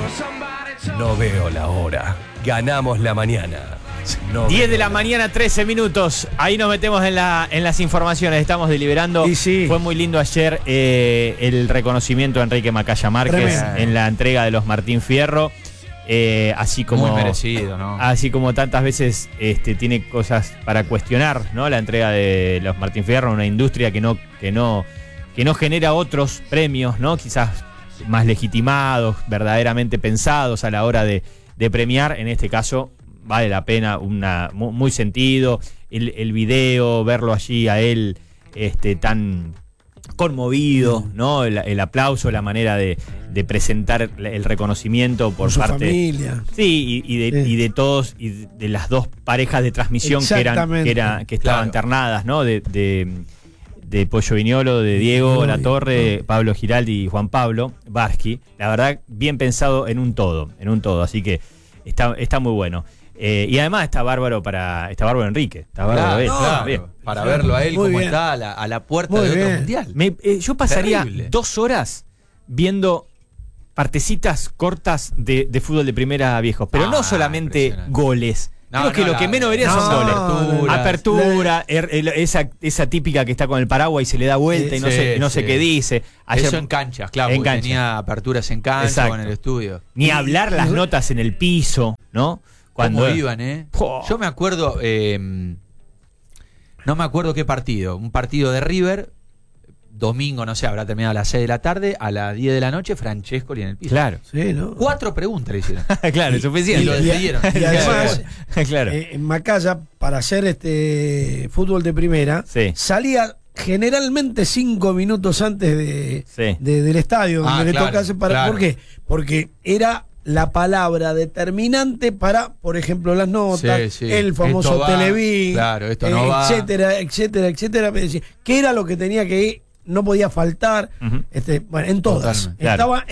No veo la hora. Ganamos la mañana. No 10 de la mañana, 13 minutos. Ahí nos metemos en las informaciones. Estamos deliberando. Y sí. Fue muy lindo ayer el reconocimiento a Enrique Macaya Márquez en la entrega de los Martín Fierro. Así como, muy merecido, ¿no? Así como tantas veces tiene cosas para cuestionar, ¿no? La entrega de los Martín Fierro, una industria que no genera otros premios, ¿no? Quizás más legitimados, verdaderamente pensados a la hora de premiar. En este caso vale la pena, muy sentido el video, verlo allí a él tan conmovido, ¿no? El aplauso, la manera de presentar el reconocimiento por su parte familia. Sí, y de todos, y de las dos parejas de transmisión que estaban ternadas, ¿no? De Pollo Viñolo, de Diego Latorre, Pablo Giraldi y Juan Pablo Barsky. La verdad, bien pensado en un todo. Así que está muy bueno. Y además está bárbaro Enrique. Está bárbaro claro, para verlo a él muy como bien. Está a la puerta muy de otro bien. mundial. Yo pasaría Terrible. 2 horas viendo partecitas cortas de fútbol de primera, viejos. Pero no solamente goles. Creo que lo que menos vería son goles. Apertura, esa típica que está con el paraguas y se le da vuelta y no sé qué dice. Ayer, eso en canchas, claro, en cancha. Tenía aperturas en cancha o en el estudio. Ni hablar las notas en el piso, ¿no? Cuando ¿Cómo iban, Yo me acuerdo, no me acuerdo qué partido, un partido de River, domingo, no sé, habrá terminado a las 6 de la tarde, a las 10 de la noche, Francescoli en el piso. Claro. Sí, ¿no? 4 preguntas le hicieron. Claro, es suficiente. Y lo despidieron. Y además, claro. En Macaya, para hacer fútbol de primera, salía generalmente 5 minutos antes del estadio, donde le toca hacer ¿Por qué? Porque era la palabra determinante para, por ejemplo, las notas, el famoso Televín, etcétera. ¿Qué era lo que tenía que ir? No podía faltar. En todas. Estaba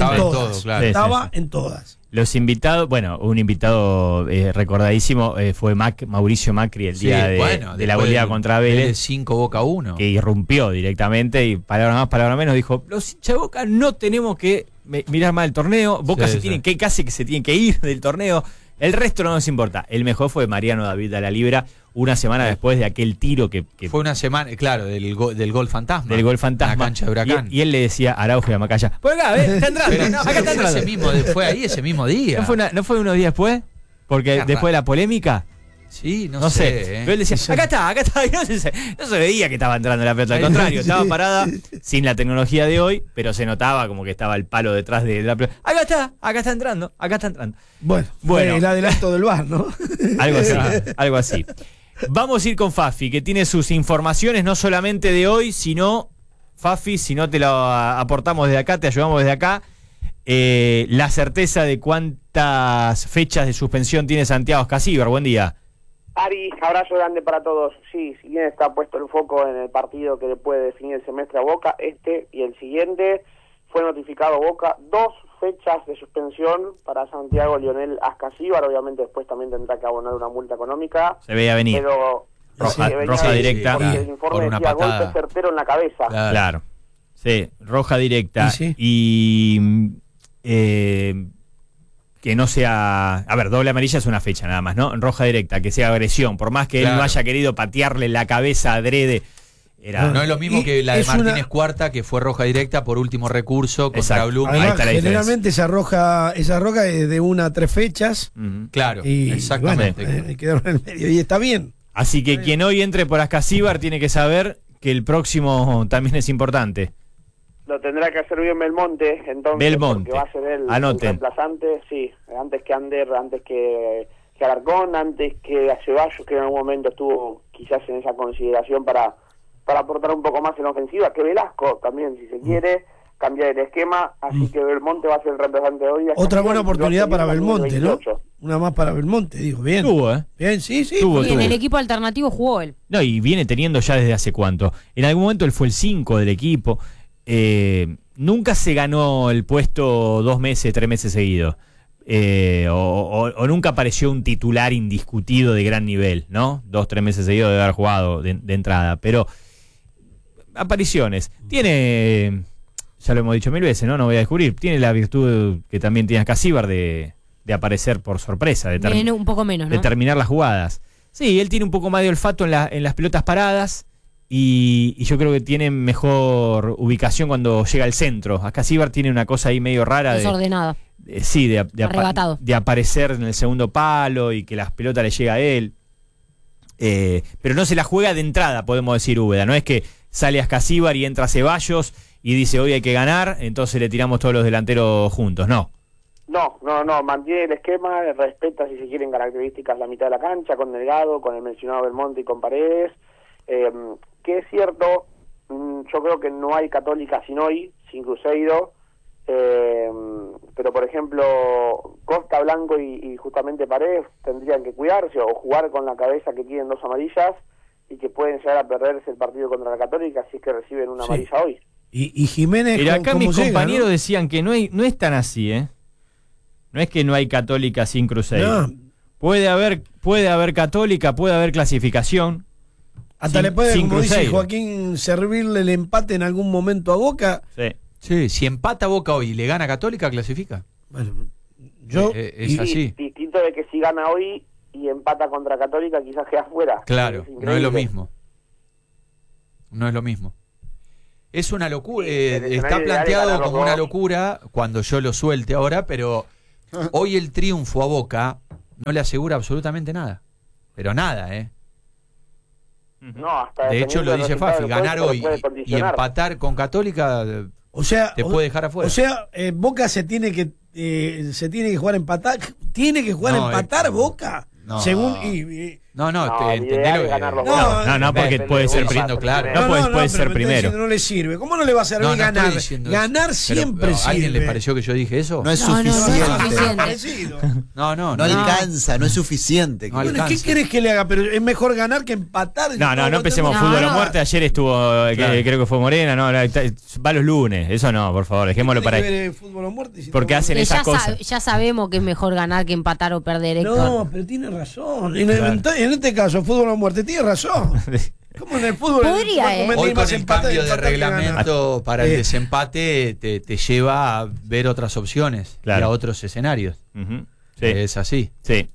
en todas. Los invitados, un invitado recordadísimo fue Mauricio Macri el día de la goleada contra Vélez. 5 Boca 1. Que irrumpió directamente y palabra más, palabra menos dijo: los hinchas de Boca no tenemos que mirar más el torneo. Boca casi que se tiene que ir del torneo. El resto no nos importa. El mejor fue Mariano David de la Libra, una semana después de aquel tiro que fue una semana, claro, del gol fantasma. Del gol fantasma. En la cancha de Huracán. Y él le decía a Araujo y a Macaya: por acá, está entrando. Acá está entrando. Fue ahí ese mismo día. ¿No fue unos días después? Porque después de la polémica. Sí, no sé. Pero él decía: acá está. Y no se veía que estaba entrando la pelota. Al contrario, estaba parada sin la tecnología de hoy, pero se notaba como que estaba el palo detrás de la pelota. Acá está entrando. Bueno, el adelanto del VAR, ¿no? Algo así. Vamos a ir con Fafi, que tiene sus informaciones no solamente de hoy, sino, Fafi, si no te lo aportamos desde acá, te ayudamos desde acá. La certeza de cuántas fechas de suspensión tiene Santiago Escasíbar. Buen día. Ari, abrazo grande para todos. Sí, si bien está puesto el foco en el partido que le puede definir el semestre a Boca, y el siguiente, fue notificado Boca 2 fechas de suspensión para Santiago Lionel Ascasíbar. Obviamente después también tendrá que abonar una multa económica. Se veía venir. Pero roja directa. Porque el informe decía golpe certero en la cabeza. Claro. Sí, roja directa. Y que no sea... A ver, doble amarilla es una fecha nada más, ¿no? Roja directa, que sea agresión. Por más que él no haya querido patearle la cabeza adrede. No es lo mismo que la de Martínez Cuarta, que fue roja directa por último recurso contra Blum. Además, ahí está generalmente esa roja es de 1 a 3 fechas. Claro, exactamente. Quedaron en el medio y está bien. Así que quien hoy entre por Ascasíbar tiene que saber que el próximo también es importante. Lo tendrá que hacer bien Belmonte, entonces, porque va a ser el reemplazante, antes que Ander, antes que Alarcón, antes que a Ceballos, que en algún momento estuvo quizás en esa consideración para aportar un poco más en la ofensiva, que Velasco también, si se quiere, cambiar el esquema, así que Belmonte va a ser el reemplazante de hoy. Otra buena oportunidad para Belmonte, ¿no? Una más para Belmonte, digo, bien. Tuvo, Bien, sí. Y en el equipo alternativo jugó él. No, y viene teniendo ya desde hace cuánto. En algún momento él fue el 5 del equipo. Nunca se ganó el puesto 2 meses, 3 meses seguidos. O nunca apareció un titular indiscutido de gran nivel, ¿no? 2, 3 meses seguidos de haber jugado de entrada. Pero apariciones. Tiene ya lo hemos dicho 1000 veces, no voy a descubrir, tiene la virtud que también tiene Ascasíbar de aparecer por sorpresa, un poco menos, ¿no? De terminar las jugadas. Sí, él tiene un poco más de olfato en las pelotas paradas y yo creo que tiene mejor ubicación cuando llega al centro. Ascasíbar tiene una cosa ahí medio rara. Desordenada. De aparecer en el segundo palo y que las pelotas le llega a él. Pero no se la juega de entrada, podemos decir, Úbeda. No es que sale Ascasíbar y entra Ceballos y dice hoy hay que ganar, entonces le tiramos todos los delanteros juntos. No, mantiene el esquema, respeta, si se quieren, características la mitad de la cancha, con Delgado, con el mencionado Belmonte y con Paredes, que es cierto, yo creo que no hay Católica sin hoy, sin Cruzeiro, pero por ejemplo, Costa, Blanco y justamente Paredes tendrían que cuidarse o jugar con la cabeza que tienen 2 amarillas y que pueden llegar a perderse el partido contra la Católica si es que reciben una amarilla hoy. Y Jiménez, pero acá mis compañeros decían que no es tan así, No es que no hay Católica sin Cruzeiro. No. Puede haber Católica, puede haber clasificación. Hasta le puede, como Cruzeiro. Dice Joaquín, servirle el empate en algún momento a Boca. Sí, si empata Boca hoy y le gana Católica, clasifica. Bueno, es así. Distinto de que si gana hoy y empata contra Católica, quizás queda fuera. Claro, no es lo mismo. No es lo mismo. Es una locura, está planteado como una locura cuando yo lo suelte ahora, pero hoy el triunfo a Boca no le asegura absolutamente nada. Pero nada, No, hasta de hecho lo dice Fafi, ganar hoy y empatar con Católica te puede dejar afuera. O sea, Boca se tiene que jugar a empatar, Boca. No, según entendelo. No, porque puede ser primero, claro. Puede ser primero. No le sirve. ¿Cómo no le va a servir ganar? Ganar siempre sirve. ¿A alguien le pareció que yo dije eso? No es suficiente. No alcanza, no es suficiente. ¿Qué querés que le haga? Pero es mejor ganar que empatar. No empecemos fútbol a muerte. Ayer estuvo, creo que fue Morena, va los lunes. Eso no, por favor, dejémoslo para ahí. Porque hacen esas cosas. Ya sabemos que es mejor ganar que empatar o perder, Héctor. No, pero tiene razón. En este caso, fútbol o muerte, tiene razón. ¿Cómo en el fútbol? Podría, Hoy con el cambio de reglamento para el desempate te lleva a ver otras opciones y a otros escenarios. Es así. Sí.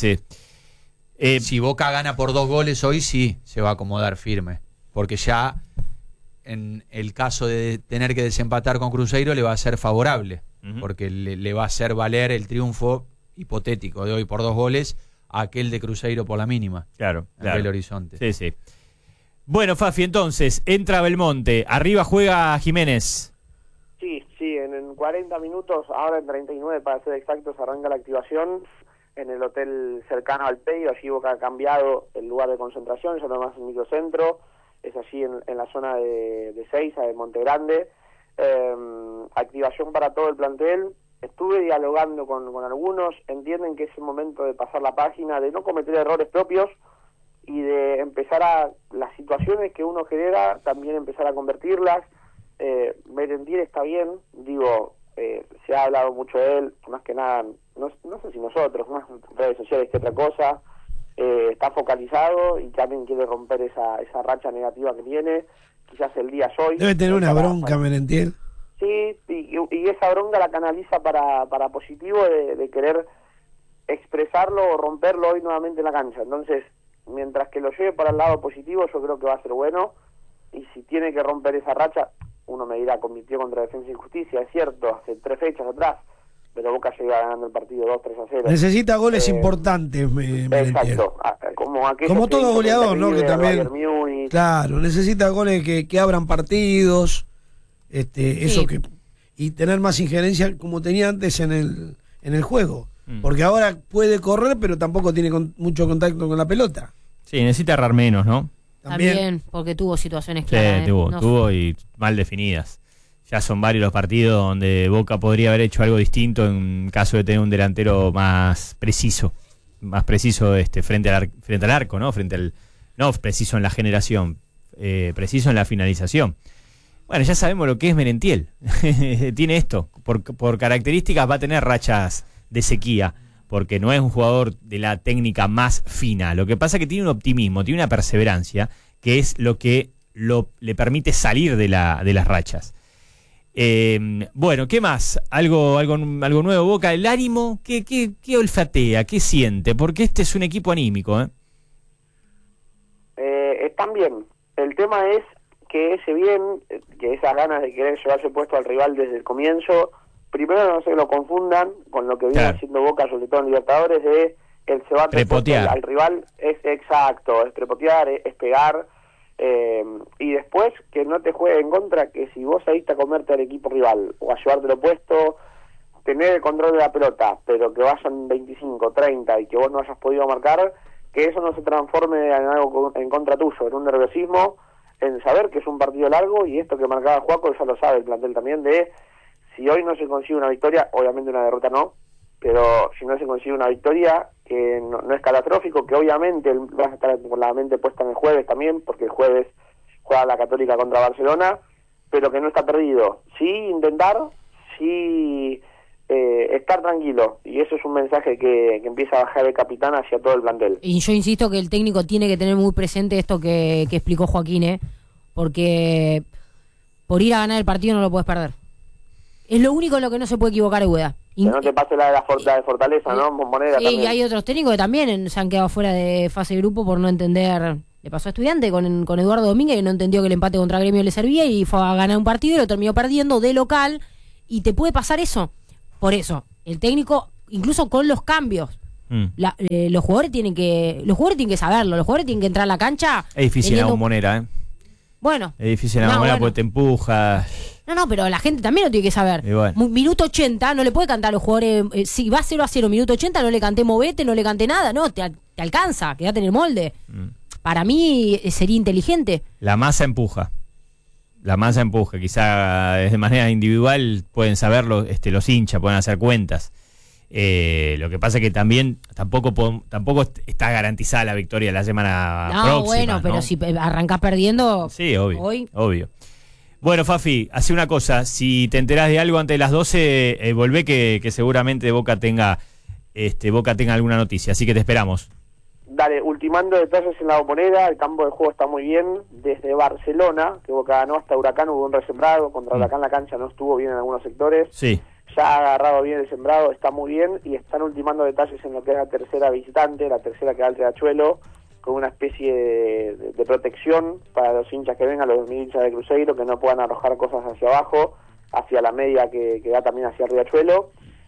Si Boca gana por 2 goles hoy, sí, se va a acomodar firme. Porque ya en el caso de tener que desempatar con Cruzeiro le va a ser favorable. Porque le va a hacer valer el triunfo hipotético de hoy por 2 goles a aquel de Cruzeiro por la mínima. Claro. Belo Horizonte. Sí. Bueno, Fafi, entonces, entra Belmonte, arriba juega Jiménez. Sí, en 40 minutos, ahora en 39 para ser exactos, arranca la activación en el hotel cercano al Peyo. Allí Boca ha cambiado el lugar de concentración, ya no más en microcentro, es allí en la zona de Seiza, de Monte Grande. Activación para todo el plantel. Estuve dialogando con algunos, entienden que es el momento de pasar la página, de no cometer errores propios y de empezar a las situaciones que uno genera, también empezar a convertirlas. Merentiel está bien, se ha hablado mucho de él, más que nada, no sé si nosotros, más redes sociales que otra cosa, está focalizado y también quiere romper esa racha negativa que tiene, quizás el día es hoy. Debe tener una bronca, Merentiel. Sí, y esa bronca la canaliza para positivo de querer expresarlo o romperlo hoy nuevamente en la cancha. Entonces, mientras que lo lleve para el lado positivo, yo creo que va a ser bueno. Y si tiene que romper esa racha, uno me dirá, convirtió contra Defensa y Justicia, es cierto, hace 3 fechas atrás, pero Boca llega ganando el partido 2-3-0. Necesita goles importantes, exacto, como todo goleador, ¿no? Que también, claro, necesita goles que abran partidos. Eso y tener más injerencia como tenía antes en el juego, porque ahora puede correr pero tampoco tiene mucho contacto con la pelota. Sí, necesita errar menos, ¿no? También porque tuvo situaciones claras. Sí, tuvo y mal definidas. Ya son varios los partidos donde Boca podría haber hecho algo distinto en caso de tener un delantero más preciso frente al arco, ¿no? No preciso en la generación, preciso en la finalización. Bueno, ya sabemos lo que es Merentiel. Tiene esto. Por características va a tener rachas de sequía, porque no es un jugador de la técnica más fina. Lo que pasa es que tiene un optimismo, tiene una perseverancia, que es lo que le permite salir de las rachas. Bueno, ¿qué más? Algo nuevo, Boca. El ánimo, ¿qué olfatea? ¿Qué siente? Porque este es un equipo anímico, Están bien. El tema es que ese bien, que esas ganas de querer llevarse puesto al rival desde el comienzo, primero no se lo confundan con lo que viene haciendo Boca, sobre todo en Libertadores, de el se va a al rival. Es exacto, es prepotear, es pegar, y después que no te juegue en contra, que si vos saliste a comerte al equipo rival o a llevártelo puesto, tener el control de la pelota, pero que vayan 25, 30 y que vos no hayas podido marcar, que eso no se transforme en algo en contra tuyo, en un nerviosismo, en saber que es un partido largo, y esto que marcaba Juaco ya lo sabe el plantel también, de si hoy no se consigue una victoria, obviamente una derrota no, pero si no se consigue una victoria, que no es catastrófico, que obviamente vas a estar con la mente puesta en el jueves también, porque el jueves juega la Católica contra Barcelona, pero que no está perdido. Sí intentar, sí estar tranquilo, y eso es un mensaje que empieza a bajar el capitán hacia todo el plantel. Y yo insisto que el técnico tiene que tener muy presente esto que explicó Joaquín, porque por ir a ganar el partido no lo puedes perder. Es lo único en lo que no se puede equivocar Úbeda. Que no te pase la de Fortaleza, ¿no? Moneda sí, también. Y hay otros técnicos que también se han quedado fuera de fase de grupo por no entender. Le pasó a Estudiante con Eduardo Domínguez, que no entendió que el empate contra Gremio le servía y fue a ganar un partido y lo terminó perdiendo de local, y te puede pasar eso. Por eso, el técnico, incluso con los cambios, los jugadores tienen que saberlo, los jugadores tienen que entrar a la cancha. Es difícil en la Bombonera, Bueno. Es difícil en la Bombonera porque te empuja. No, pero la gente también lo tiene que saber. Bueno. Minuto 80, no le puede cantar a los jugadores. Si va 0-0, minuto 80, no le canté movete, no le canté nada. No, te alcanza, quédate en el molde. Para mí sería inteligente. La masa empuja. Quizá de manera individual pueden saberlo los hinchas, pueden hacer cuentas. Lo que pasa es que también tampoco está garantizada la victoria la semana próxima. Bueno, pero ¿no? Si arrancás perdiendo. Sí, obvio. Bueno, Fafi, hace una cosa. Si te enterás de algo antes de las 12, volvé que seguramente Boca tenga alguna noticia. Así que te esperamos. Dale, ultimando detalles en la Bombonera, el campo de juego está muy bien. Desde Barcelona, que Boca ganó, hasta Huracán hubo un resembrado. Contra Huracán la cancha no estuvo bien en algunos sectores. Sí. Ya ha agarrado bien el sembrado, está muy bien, y están ultimando detalles en lo que es la tercera visitante, la tercera que va al Riachuelo, con una especie de protección para los hinchas que vengan, los 2000 hinchas de Cruzeiro, que no puedan arrojar cosas hacia abajo, hacia la media que da también hacia el Riachuelo.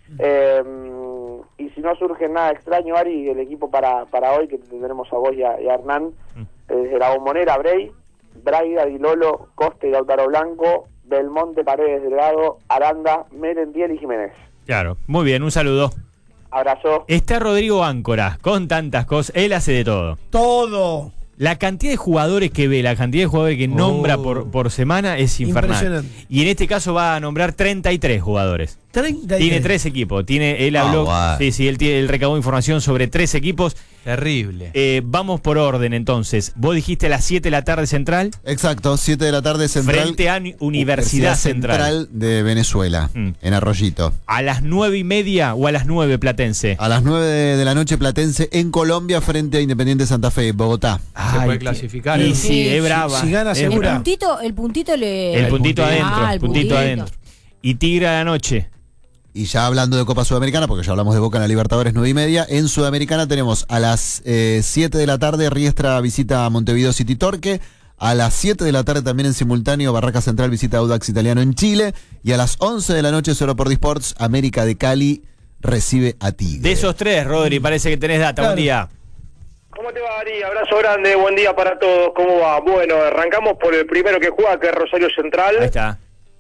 Y si no surge nada extraño, Ari, el equipo para hoy, que tendremos a vos y a Hernán, desde la Bombonera, Braida, Di Lolo, Costa y Lautaro Blanco, Belmonte, Paredes, Delgado, Aranda, Merendiel y Jiménez. Claro, muy bien, un saludo. Abrazo. Está Rodrigo Áncora, con tantas cosas, él hace de todo. Todo. La cantidad de jugadores que ve, la cantidad de jugadores que nombra por semana es infernal. Y en este caso va a nombrar 33 jugadores. 33. Tiene 3 equipos. Él habló, él recaudó información sobre 3 equipos. Terrible. Vamos por orden entonces. Vos dijiste a las 7 de la tarde Central. Exacto, 7 de la tarde Central. Frente a Universidad Central de Venezuela, en Arroyito. ¿A las 9:30 o a las 9 Platense? A las 9 de la noche Platense en Colombia, frente a Independiente Santa Fe, Bogotá. Se puede clasificar. Y sí, es brava. Si gana segura. El puntito adentro. El puntito adentro. Y Tigre a la noche. Y ya hablando de Copa Sudamericana, porque ya hablamos de Boca en la Libertadores 9:30, en Sudamericana tenemos a las 7 de la tarde Riestra visita a Montevideo City Torque, a las 7 de la tarde también en simultáneo Barraca Central visita a Audax Italiano en Chile, y a las 11 de la noche solo por Disports, América de Cali recibe a Tigre. De esos 3, Rodri, parece que tenés data. Buen día. ¿Cómo te va, Ari? Abrazo grande, buen día para todos. ¿Cómo va? Bueno, arrancamos por el primero que juega, que es Rosario Central. Ahí está.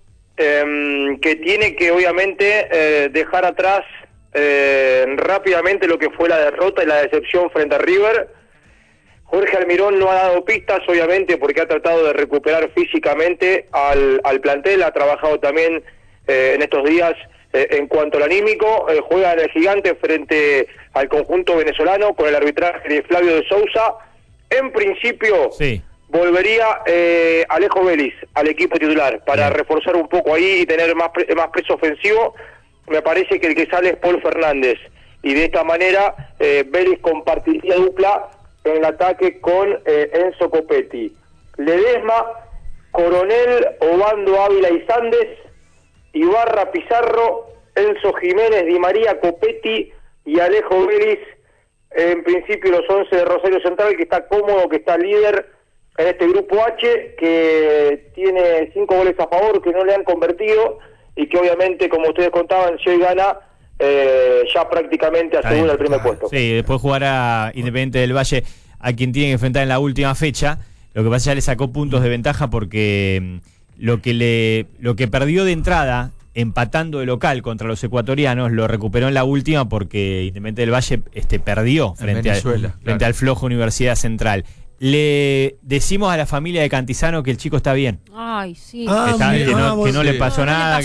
Que tiene que obviamente dejar atrás rápidamente lo que fue la derrota y la decepción frente a River. Jorge Almirón no ha dado pistas, obviamente, porque ha tratado de recuperar físicamente al plantel, ha trabajado también en estos días en cuanto al anímico. Juega en el Gigante frente al conjunto venezolano con el arbitraje de Flavio de Sousa. En principio volvería Alejo Vélez al equipo titular para reforzar un poco ahí y tener más peso ofensivo. Me parece que el que sale es Paul Fernández, y de esta manera Vélez compartiría dupla en el ataque con Enzo Copetti. Ledesma, Coronel, Obando, Ávila y Sandes, Ibarra, Pizarro, Enzo Jiménez, Di María, Copetti y Alejo Vélez. En principio los 11 de Rosario Central, que está cómodo, que está líder en este grupo H, que tiene 5 goles a favor, que no le han convertido, y que obviamente, como ustedes contaban, si hoy gana, ya prácticamente asegura el primer puesto. Sí, después jugará Independiente del Valle, a quien tiene que enfrentar en la última fecha. Lo que pasa es que ya le sacó puntos de ventaja porque lo que perdió de entrada empatando de local contra los ecuatorianos lo recuperó en la última porque Independiente del Valle perdió frente al flojo Universidad Central. Le decimos a la familia de Cantizano que el chico está bien. Ay, sí. Que no le pasó nada.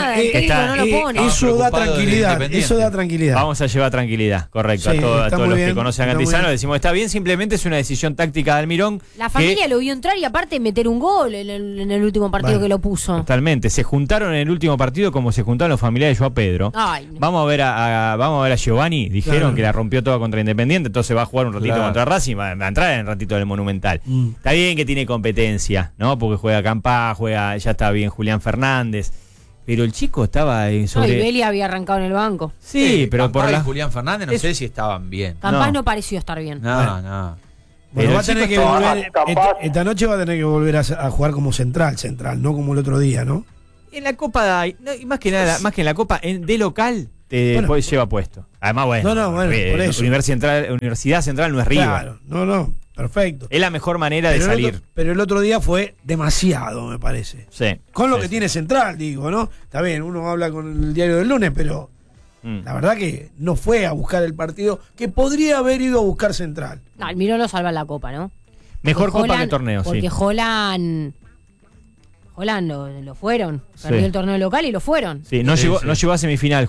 Eso da tranquilidad. Eso da tranquilidad. Vamos a llevar tranquilidad, correcto. Sí, a todos los que conocen a Cantizano decimos está bien, simplemente es una decisión táctica de Almirón. La familia lo vio entrar y aparte meter un gol en el último partido que lo puso. Totalmente. Se juntaron en el último partido como se juntaron los familiares de Joao Pedro. Ay, no. Vamos a ver a Giovanni. Dijeron que la rompió toda contra Independiente, entonces va a jugar un ratito contra Racing, va a entrar en el ratito del Monumental. Está bien que tiene competencia, ¿no? Porque juega Campá, ya está bien Julián Fernández, pero el chico estaba sobre... No, y Beli había arrancado en el banco. Sí, pero Campá y Julián Fernández no sé si estaban bien. Campá no pareció estar bien. No. Bueno, va a tener que volver, esta noche va a tener que volver a jugar como central, no como el otro día, ¿no? En la Copa, más que en la Copa, de local lleva puesto. Además, por eso. Universidad Central no es River. Claro, perfecto. Es la mejor manera de salir. Pero el otro día fue demasiado, me parece. Sí. Con lo que tiene Central, digo, ¿no? Está bien, uno habla con el diario del lunes, pero la verdad que no fue a buscar el partido que podría haber ido a buscar Central. No, Almirón lo salva en la Copa, ¿no? Mejor Copa que torneo, porque sí. Holland lo fueron. Perdió el torneo local y lo fueron. Sí, no llegó a semifinal